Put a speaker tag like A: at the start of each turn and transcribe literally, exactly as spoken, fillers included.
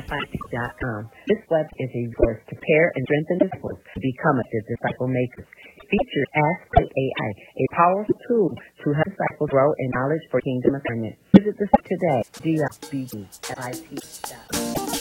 A: dot com. This web is a resource to pair and strengthen disciples to become the disciple makers. It features Ask Great A I, a powerful tool to help disciples grow in knowledge for kingdom assignment. Visit the site today, D R B D F I T dot com.